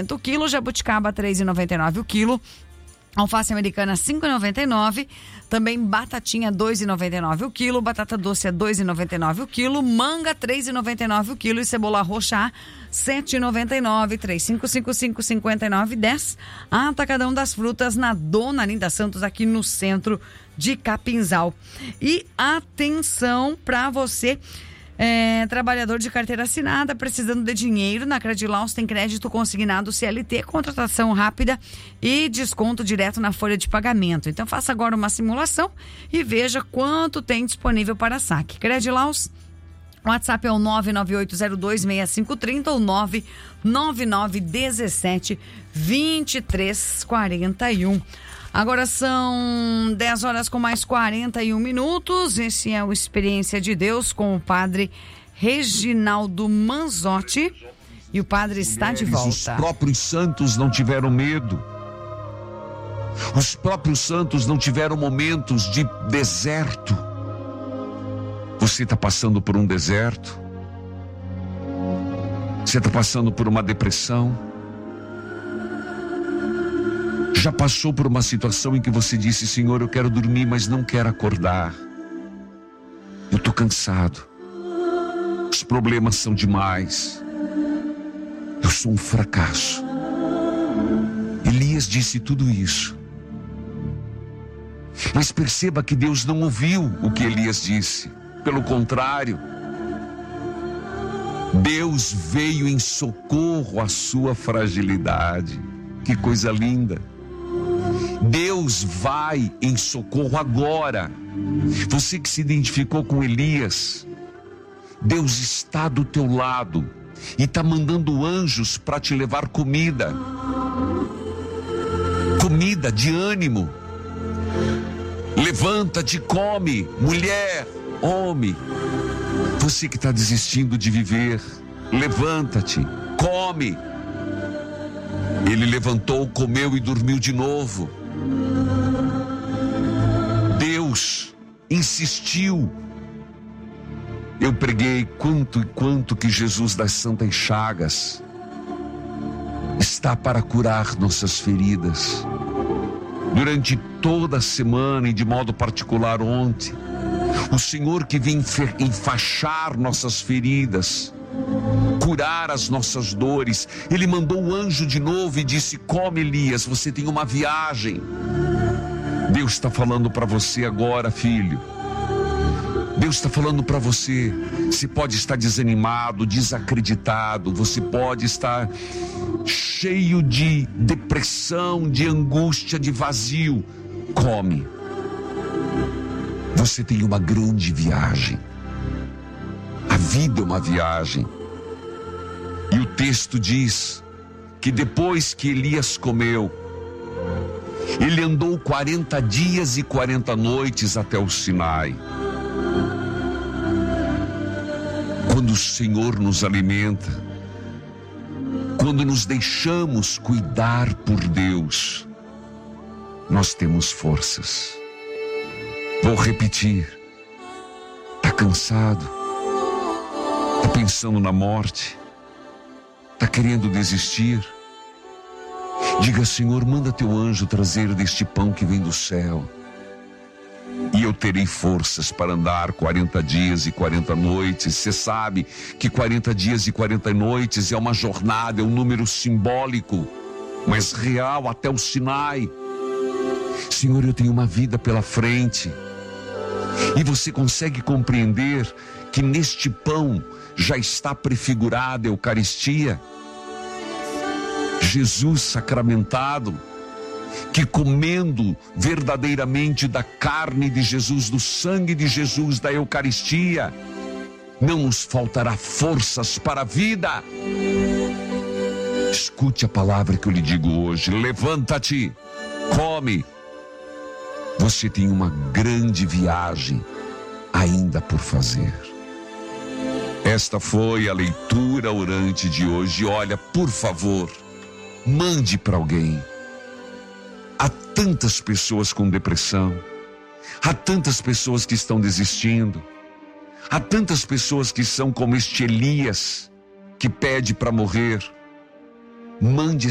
5,90 o quilo, jabuticaba 3,99 o quilo, alface americana 5,99, também batatinha 2,99 o quilo, batata doce é 2,99 o quilo, manga 3,99 o quilo e cebola roxa 7,99, 3555-5910. Atacadão das frutas na Dona Linda Santos, aqui no centro de Capinzal. E atenção para você, trabalhador de carteira assinada, precisando de dinheiro, na Credilaus tem crédito consignado CLT, contratação rápida e desconto direto na folha de pagamento. Então faça agora uma simulação e veja quanto tem disponível para saque. Credilaus, o WhatsApp é o 998026530 ou 999172341. Agora são 10 horas com mais 41 minutos. Esse é o Experiência de Deus com o padre Reginaldo Manzotti. E o padre está de volta. Os próprios santos não tiveram medo. Os próprios santos não tiveram momentos de deserto. Você está passando por um deserto? Você está passando por uma depressão? Já passou por uma situação em que você disse: Senhor, eu quero dormir, mas não quero acordar. Eu estou cansado. Os problemas são demais. Eu sou um fracasso. Elias disse tudo isso. Mas perceba que Deus não ouviu o que Elias disse. Pelo contrário, Deus veio em socorro à sua fragilidade. Que coisa linda. Deus vai em socorro agora. Você que se identificou com Elias, Deus está do teu lado e está mandando anjos para te levar comida. Comida de ânimo. Levanta-te, come, mulher, homem. Você que está desistindo de viver, levanta-te, come. Ele levantou, comeu e dormiu de novo. Deus insistiu. Eu preguei quanto e quanto que Jesus das Santas Chagas está para curar nossas feridas. Durante toda a semana e de modo particular ontem, o Senhor que vem enfaixar nossas feridas, curar as nossas dores, Ele mandou o anjo de novo e disse: come, Elias, você tem uma viagem. Deus está falando para você agora, filho. Deus está falando para você. Você pode estar desanimado, desacreditado, você pode estar cheio de depressão, de angústia, de vazio. Come. Você tem uma grande viagem. A vida é uma viagem. E o texto diz que depois que Elias comeu, ele andou 40 dias e 40 noites até o Sinai. Quando o Senhor nos alimenta, quando nos deixamos cuidar por Deus, nós temos forças. Vou repetir. Está cansado? Está pensando na morte? Está querendo desistir? Diga: Senhor, manda teu anjo trazer deste pão que vem do céu, e eu terei forças para andar 40 dias e 40 noites. Você sabe que 40 dias e 40 noites é uma jornada, é um número simbólico, mas real, até o Sinai. Senhor, eu tenho uma vida pela frente. E você consegue compreender que neste pão já está prefigurada a Eucaristia? Jesus sacramentado, que comendo verdadeiramente da carne de Jesus, do sangue de Jesus, da Eucaristia, não nos faltará forças para a vida. Escute a palavra que eu lhe digo hoje: levanta-te, come. Você tem uma grande viagem ainda por fazer. Esta foi a leitura orante de hoje. Olha, por favor, mande para alguém. Há tantas pessoas com depressão, há tantas pessoas que estão desistindo, há tantas pessoas que são como este Elias, que pede para morrer. Mande